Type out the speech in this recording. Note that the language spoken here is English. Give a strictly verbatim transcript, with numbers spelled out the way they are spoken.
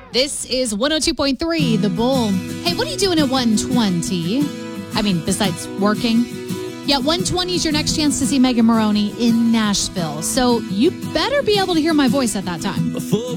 This is one oh two point three, The Bull. Hey, what are you doing at one twenty? I mean, besides working. Yeah, one twenty is your next chance to see Megan Maroney in Nashville. So you better be able to hear my voice at that time.